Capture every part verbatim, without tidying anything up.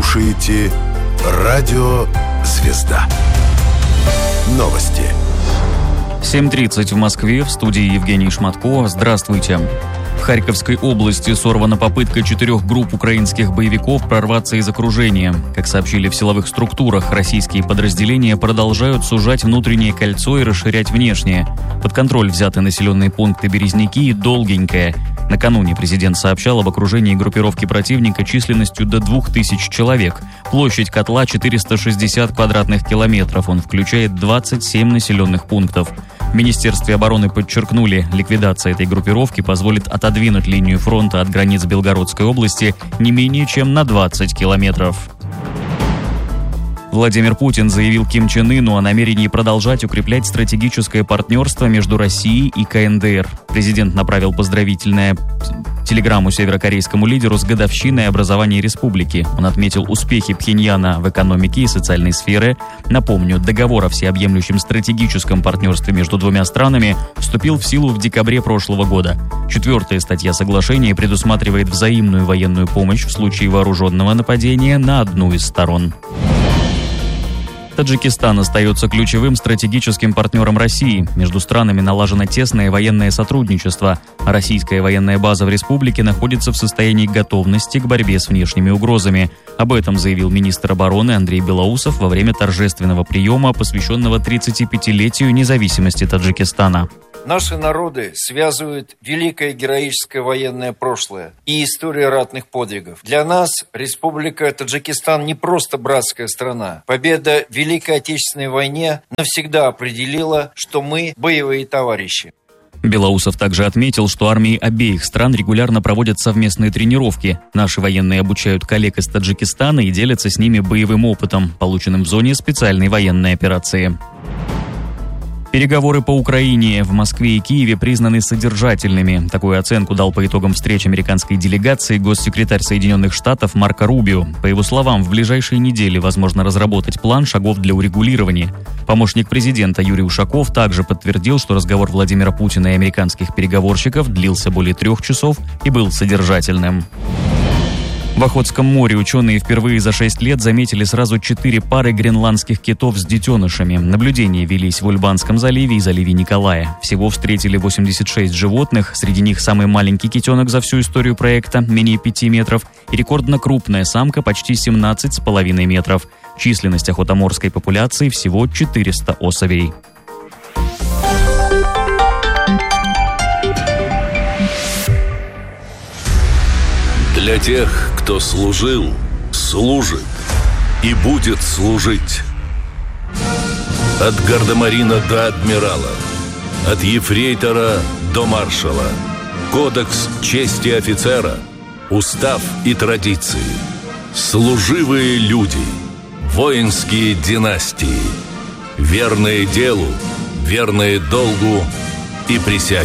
слушаете Радио «Звезда». Новости. семь тридцать в Москве, в студии Евгений Шматко. Здравствуйте. В Харьковской области сорвана попытка четырех групп украинских боевиков прорваться из окружения. Как сообщили в силовых структурах, российские подразделения продолжают сужать внутреннее кольцо и расширять внешнее. Под контроль взяты населенные пункты Березники и Долгенькое. Накануне президент сообщал об окружении группировки противника численностью до двух тысяч человек. Площадь котла четыреста шестьдесят квадратных километров. Он включает двадцать семь населенных пунктов. В Министерстве обороны подчеркнули, ликвидация этой группировки позволит отодвинуть линию фронта от границ Белгородской области не менее чем на двадцать километров. Владимир Путин заявил Ким Чен Ыну о намерении продолжать укреплять стратегическое партнерство между Россией и ка эн дэ эр. Президент направил поздравительную телеграмму северокорейскому лидеру с годовщиной образования республики. Он отметил успехи Пхеньяна в экономике и социальной сфере. Напомню, договор о всеобъемлющем стратегическом партнерстве между двумя странами вступил в силу в декабре прошлого года. Четвертая статья соглашения предусматривает взаимную военную помощь в случае вооруженного нападения на одну из сторон. Таджикистан остается ключевым стратегическим партнером России. Между странами налажено тесное военное сотрудничество. Российская военная база в республике находится в состоянии готовности к борьбе с внешними угрозами. Об этом заявил министр обороны Андрей Белоусов во время торжественного приема, посвященного тридцатипятилетию независимости Таджикистана. Наши народы связывают великое героическое военное прошлое и история ратных подвигов. Для нас Республика Таджикистан не просто братская страна. Победа в Великой Отечественной войне навсегда определила, что мы боевые товарищи. Белоусов также отметил, что армии обеих стран регулярно проводят совместные тренировки. Наши военные обучают коллег из Таджикистана и делятся с ними боевым опытом, полученным в зоне специальной военной операции. Переговоры по Украине в Москве и Киеве признаны содержательными. Такую оценку дал по итогам встречи американской делегации госсекретарь Соединенных Штатов Марко Рубио. По его словам, в ближайшие недели возможно разработать план шагов для урегулирования. Помощник президента Юрий Ушаков также подтвердил, что разговор Владимира Путина и американских переговорщиков длился более трех часов и был содержательным. В Охотском море ученые впервые за шесть лет заметили сразу четыре пары гренландских китов с детенышами. Наблюдения велись в Ульбанском заливе и заливе Николая. Всего встретили восемьдесят шесть животных. Среди них самый маленький китенок за всю историю проекта, менее пяти метров, и рекордно крупная самка, почти семнадцать с половиной метров. Численность охотоморской популяции всего четыреста особей. Для тех, кто служил, служит и будет служить. От гардемарина до адмирала, от ефрейтора до маршала. Кодекс чести офицера, устав и традиции. Служивые люди, воинские династии. Верные делу, верные долгу и присяге.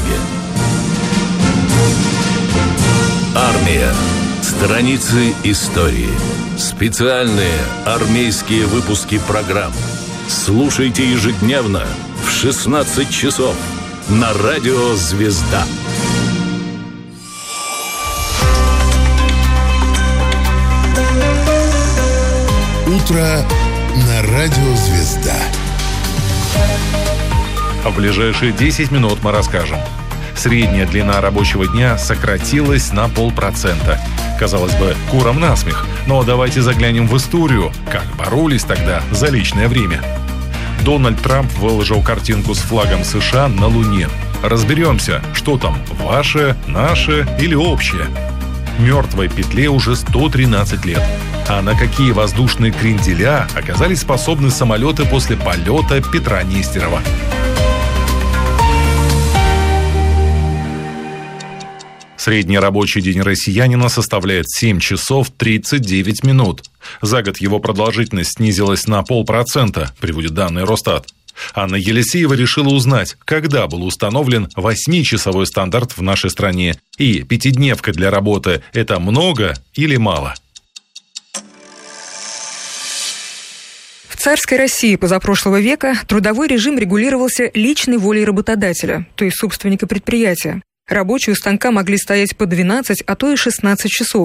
Армия. Страницы истории. Специальные армейские выпуски программ. Слушайте ежедневно в шестнадцать часов на Радио «Звезда». Утро на Радио «Звезда». В ближайшие десять минут мы расскажем. Средняя длина рабочего дня сократилась на полпроцента. Казалось бы, курам насмех, но давайте заглянем в историю, как боролись тогда за личное время. Дональд Трамп выложил картинку с флагом США на Луне. Разберемся, что там, ваше, наше или общее. Мертвой петле уже сто тринадцать лет. А на какие воздушные кренделя оказались способны самолеты после полета Петра Нестерова? Средний рабочий день россиянина составляет семь часов тридцать девять минут. За год его продолжительность снизилась на полпроцента, приводит данные Росстат. Анна Елисеева решила узнать, когда был установлен восьмичасовой стандарт в нашей стране. И пятидневка для работы – это много или мало? В царской России позапрошлого века трудовой режим регулировался личной волей работодателя, то есть собственника предприятия. Рабочие у станка могли стоять по двенадцать, а то и шестнадцать часов.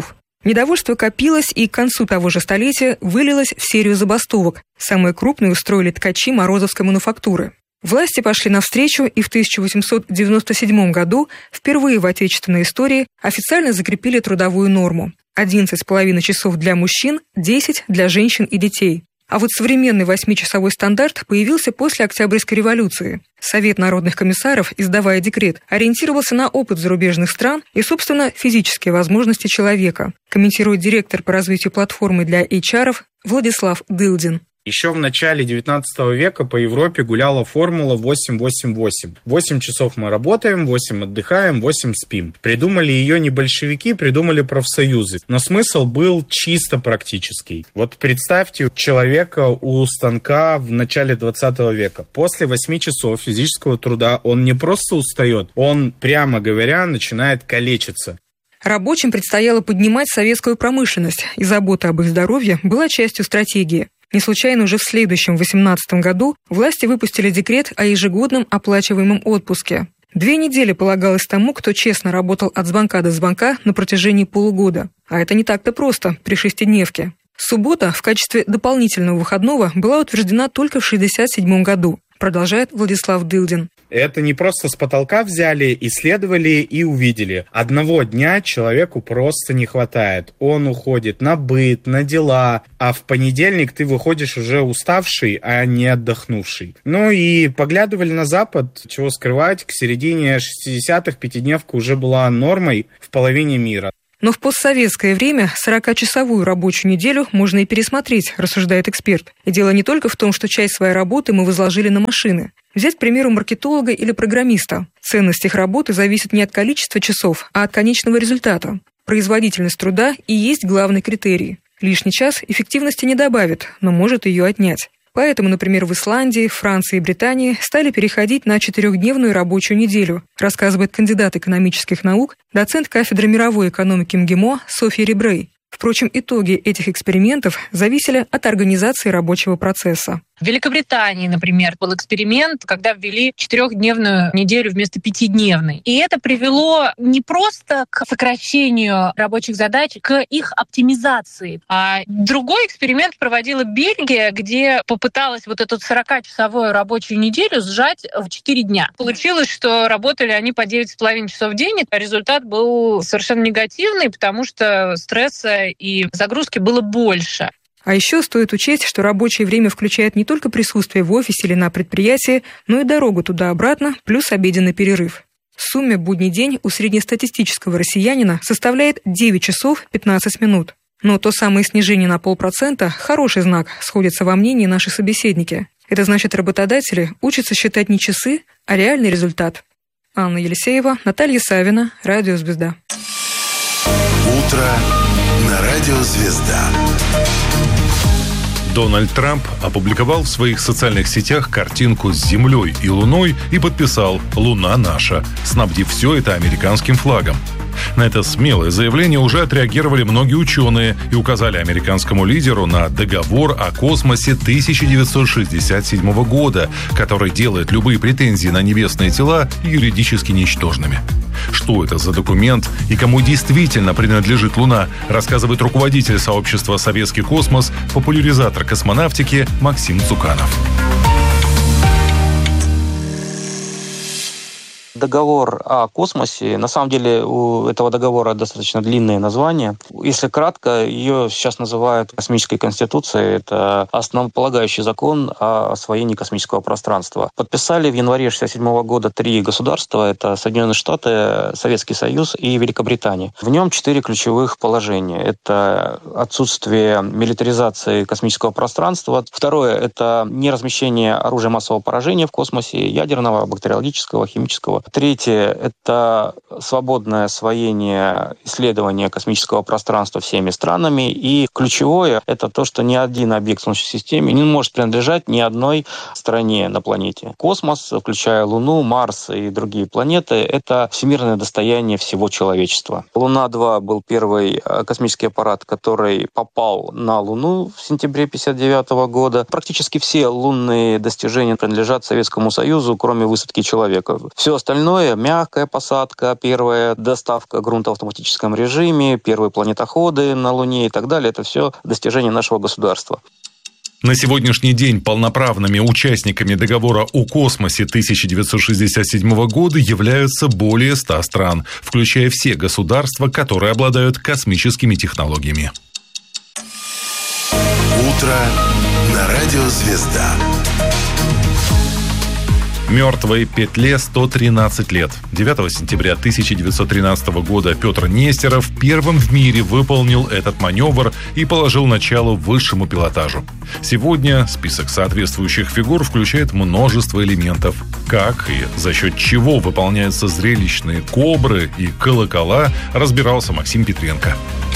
Недовольство копилось и к концу того же столетия вылилось в серию забастовок. Самые крупные устроили ткачи Морозовской мануфактуры. Власти пошли навстречу и в тысяча восемьсот девяносто седьмом году впервые в отечественной истории официально закрепили трудовую норму. одиннадцать с половиной часов для мужчин, десять для женщин и детей. А вот современный восьмичасовой стандарт появился после Октябрьской революции. Совет народных комиссаров, издавая декрет, ориентировался на опыт зарубежных стран и, собственно, физические возможности человека, комментирует директор по развитию платформы для эйч ар-ов Владислав Дылдин. Еще в начале девятнадцатого века по Европе гуляла формула восемь восемь восемь. восемь часов мы работаем, восемь отдыхаем, восемь спим. Придумали ее не большевики, придумали профсоюзы. Но смысл был чисто практический. Вот представьте человека у станка в начале двадцатого века. После восьми часов физического труда он не просто устает, он, прямо говоря, начинает калечиться. Рабочим предстояло поднимать советскую промышленность, и забота об их здоровье была частью стратегии. Не случайно уже в следующем, восемнадцатом году, власти выпустили декрет о ежегодном оплачиваемом отпуске. Две недели полагалось тому, кто честно работал от звонка до звонка на протяжении полугода. А это не так-то просто при шестидневке. Суббота в качестве дополнительного выходного была утверждена только в шестьдесят седьмом году, продолжает Владислав Дылдин. Это не просто с потолка взяли, исследовали и увидели. Одного дня человеку просто не хватает. Он уходит на быт, на дела, а в понедельник ты выходишь уже уставший, а не отдохнувший. Ну и поглядывали на Запад, чего скрывать, к середине шестидесятых пятидневка уже была нормой в половине мира. Но в постсоветское время сорокачасовую рабочую неделю можно и пересмотреть, рассуждает эксперт. И дело не только в том, что часть своей работы мы возложили на машины. Взять, к примеру, маркетолога или программиста. Ценность их работы зависит не от количества часов, а от конечного результата. Производительность труда и есть главный критерий. Лишний час эффективности не добавит, но может ее отнять. Поэтому, например, в Исландии, Франции и Британии стали переходить на четырехдневную рабочую неделю, рассказывает кандидат экономических наук, доцент кафедры мировой экономики МГИМО Софья Ребрей. Впрочем, итоги этих экспериментов зависели от организации рабочего процесса. В Великобритании, например, был эксперимент, когда ввели четырехдневную неделю вместо пятидневной. И это привело не просто к сокращению рабочих задач, к их оптимизации. А другой эксперимент проводила Бельгия, где попыталась вот эту сорокачасовую рабочую неделю сжать в четыре дня. Получилось, что работали они по девять с половиной часов в день, а результат был совершенно негативный, потому что стресса и загрузки было больше. А еще стоит учесть, что рабочее время включает не только присутствие в офисе или на предприятии, но и дорогу туда-обратно, плюс обеденный перерыв. В сумме будний день у среднестатистического россиянина составляет девять часов пятнадцать минут. Но то самое снижение на полпроцента – хороший знак, сходятся во мнении наши собеседники. Это значит, работодатели учатся считать не часы, а реальный результат. Анна Елисеева, Наталья Савина, Радио «Звезда». Утро на Радио «Звезда». Дональд Трамп опубликовал в своих социальных сетях картинку с Землей и Луной и подписал «Луна наша», снабдив все это американским флагом. На это смелое заявление уже отреагировали многие ученые и указали американскому лидеру на договор о космосе тысяча девятьсот шестьдесят седьмого года, который делает любые претензии на небесные тела юридически ничтожными. Что это за документ и кому действительно принадлежит Луна, рассказывает руководитель сообщества «Советский космос», популяризатор космонавтики Максим Цуканов. Договор о космосе, на самом деле у этого договора достаточно длинное название. Если кратко, ее сейчас называют космической конституцией. Это основополагающий закон о освоении космического пространства. Подписали в январе шестьдесят седьмого года три государства. Это Соединенные Штаты, Советский Союз и Великобритания. В нем четыре ключевых положения. Это отсутствие милитаризации космического пространства. Второе – это неразмещение оружия массового поражения в космосе, ядерного, бактериологического, химического. Третье – это свободное освоение исследования космического пространства всеми странами. И ключевое – это то, что ни один объект в Солнечной системе не может принадлежать ни одной стране на планете. Космос, включая Луну, Марс и другие планеты, это всемирное достояние всего человечества. Луна-два был первый космический аппарат, который попал на Луну в сентябре тысяча девятьсот пятьдесят девятого года. Практически все лунные достижения принадлежат Советскому Союзу, кроме высадки человека. Все остальное остальное, мягкая посадка, первая доставка грунта в автоматическом режиме, первые планетоходы на Луне и так далее, это все достижения нашего государства. На сегодняшний день полноправными участниками договора о космосе тысяча девятьсот шестьдесят седьмого года являются более ста стран, включая все государства, которые обладают космическими технологиями. Утро на радио «Звезда». Мертвой петле сто тринадцать лет. девятого сентября тысяча девятьсот тринадцатого года Петр Нестеров первым в мире выполнил этот маневр и положил начало высшему пилотажу. Сегодня список соответствующих фигур включает множество элементов. Как и за счет чего выполняются зрелищные кобры и колокола, разбирался Максим Петренко.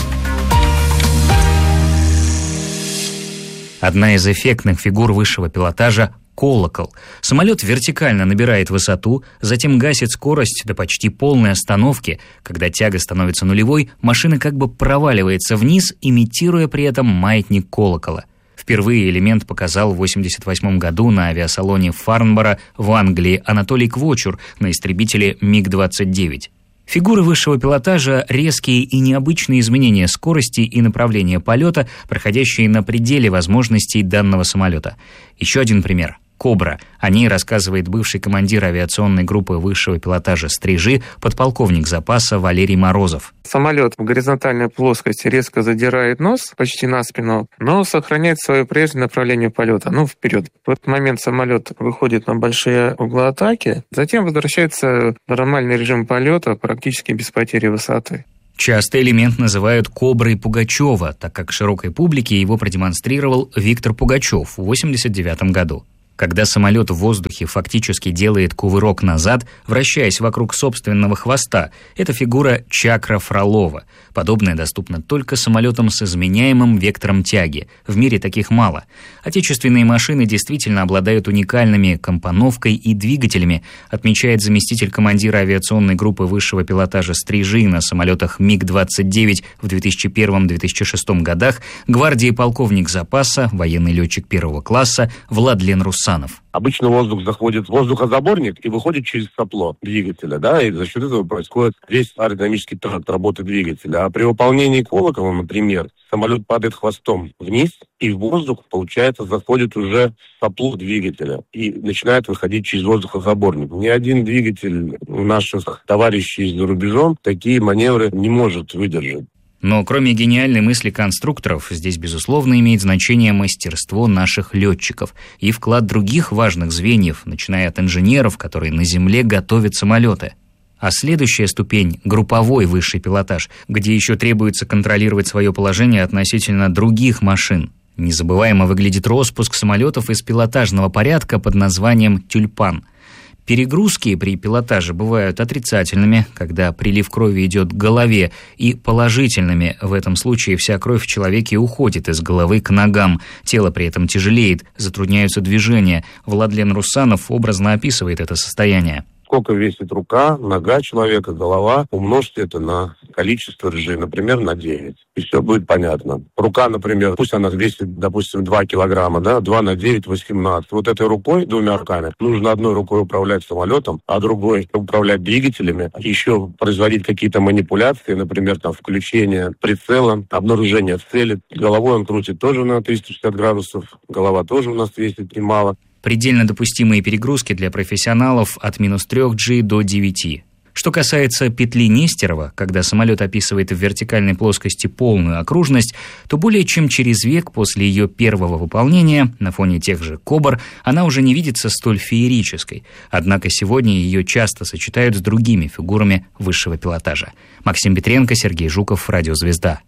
Одна из эффектных фигур высшего пилотажа – колокол. Самолет вертикально набирает высоту, затем гасит скорость до почти полной остановки. Когда тяга становится нулевой, машина как бы проваливается вниз, имитируя при этом маятник колокола. Впервые элемент показал в восемьдесят восьмом году на авиасалоне Фарнборо в Англии Анатолий Квочур на истребителе миг двадцать девять. Фигуры высшего пилотажа – резкие и необычные изменения скорости и направления полета, проходящие на пределе возможностей данного самолета. Еще один пример – «Кобра». О ней рассказывает бывший командир авиационной группы высшего пилотажа «Стрижи», подполковник запаса Валерий Морозов. Самолет в горизонтальной плоскости резко задирает нос почти на спину, но сохраняет свое прежнее направление полета, ну, вперед. В этот момент самолет выходит на большие углы атаки, затем возвращается в нормальный режим полета практически без потери высоты. Часто элемент называют «коброй Пугачева», так как широкой публике его продемонстрировал Виктор Пугачев в восемьдесят девятом году. Когда самолет в воздухе фактически делает кувырок назад, вращаясь вокруг собственного хвоста, это фигура чакра Фролова. Подобное доступно только самолетам с изменяемым вектором тяги. В мире таких мало. Отечественные машины действительно обладают уникальными компоновкой и двигателями, отмечает заместитель командира авиационной группы высшего пилотажа «Стрижи» на самолетах миг двадцать девять в две тысячи первом — две тысячи шестом годах гвардии полковник запаса, военный летчик первого класса Владлен Русанов. Обычно воздух заходит в воздухозаборник и выходит через сопло двигателя, да, и за счет этого происходит весь аэродинамический тракт работы двигателя. А при выполнении колокола, например, самолет падает хвостом вниз, и в воздух, получается, заходит уже сопло двигателя и начинает выходить через воздухозаборник. Ни один двигатель у наших товарищей за рубежом такие маневры не может выдержать. Но кроме гениальной мысли конструкторов, здесь, безусловно, имеет значение мастерство наших летчиков и вклад других важных звеньев, начиная от инженеров, которые на земле готовят самолеты. А следующая ступень – групповой высший пилотаж, где еще требуется контролировать свое положение относительно других машин. Незабываемо выглядит распуск самолетов из пилотажного порядка под названием «Тюльпан». Перегрузки при пилотаже бывают отрицательными, когда прилив крови идет к голове, и положительными. В этом случае вся кровь в человеке уходит из головы к ногам. Тело при этом тяжелеет, затрудняются движения. Владлен Русанов образно описывает это состояние. Сколько весит рука, нога человека, голова, умножьте это на количество ржи, например, на девять. И все будет понятно. Рука, например, пусть она весит, допустим, два килограмма, да, два на девять, восемнадцать. Вот этой рукой, двумя руками, нужно одной рукой управлять самолетом, а другой управлять двигателями, еще производить какие-то манипуляции, например, там, включение прицела, обнаружение цели. Головой он крутит тоже на триста шестьдесят градусов, голова тоже у нас весит немало. Предельно допустимые перегрузки для профессионалов от минус трех джи до девяти. Что касается петли Нестерова, когда самолет описывает в вертикальной плоскости полную окружность, то более чем через век после ее первого выполнения, на фоне тех же «Кобр», она уже не видится столь феерической. Однако сегодня ее часто сочетают с другими фигурами высшего пилотажа. Максим Петренко, Сергей Жуков, Радио «Звезда».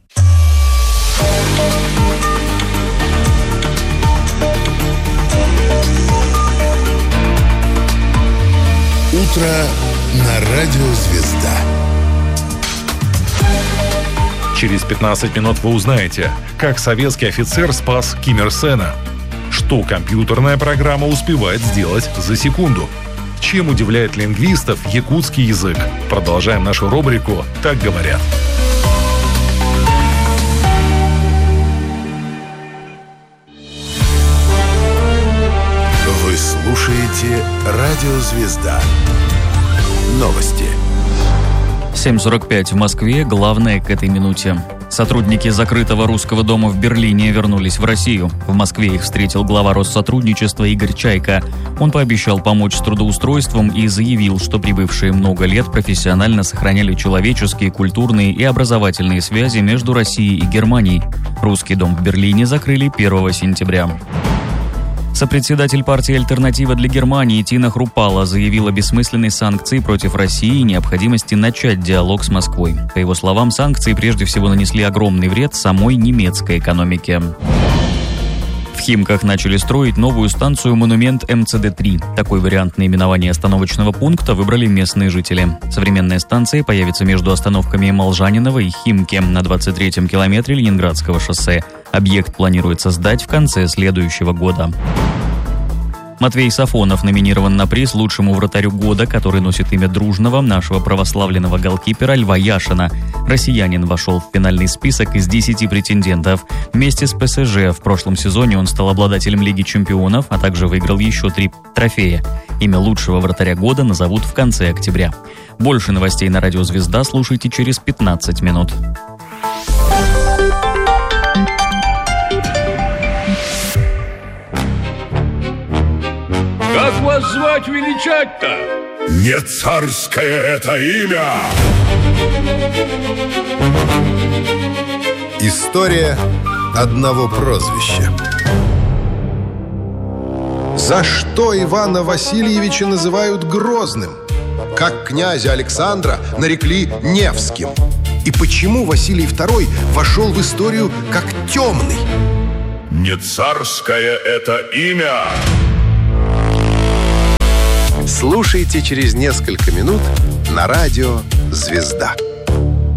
Утро на радио «Звезда». Через пятнадцать минут вы узнаете, как советский офицер спас Ким Ир Сена, что компьютерная программа успевает сделать за секунду, чем удивляет лингвистов якутский язык. Продолжаем нашу рубрику «Так говорят». Вы слушаете радио «Звезда». Новости. семь сорок пять в Москве. Главное к этой минуте. Сотрудники закрытого русского дома в Берлине вернулись в Россию. В Москве их встретил глава Россотрудничества Игорь Чайка. Он пообещал помочь с трудоустройством и заявил, что прибывшие много лет профессионально сохраняли человеческие, культурные и образовательные связи между Россией и Германией. Русский дом в Берлине закрыли первого сентября. Сопредседатель партии «Альтернатива для Германии» Тина Хрупала заявила о бессмысленной санкции против России и необходимости начать диалог с Москвой. По его словам, санкции прежде всего нанесли огромный вред самой немецкой экономике. В Химках начали строить новую станцию «Монумент эм цэ дэ три». Такой вариант наименования остановочного пункта выбрали местные жители. Современная станция появится между остановками Молжанинова и Химки на двадцать третьем километре Ленинградского шоссе. Объект планируется сдать в конце следующего года. Матвей Сафонов номинирован на приз лучшему вратарю года, который носит имя дружного нашего православленного голкипера Льва Яшина. Россиянин вошел в финальный список из десяти претендентов. Вместе с пэ эс жэ в прошлом сезоне он стал обладателем Лиги чемпионов, а также выиграл еще три трофея. Имя лучшего вратаря года назовут в конце октября. Больше новостей на Радио Звезда слушайте через пятнадцать минут. Как вас звать величать-то? Не царское это имя! История одного прозвища. За что Ивана Васильевича называют Грозным? Как князя Александра нарекли Невским? И почему Василий второй вошел в историю как темный? Не царское это имя! Слушайте через несколько минут на Радио «Звезда».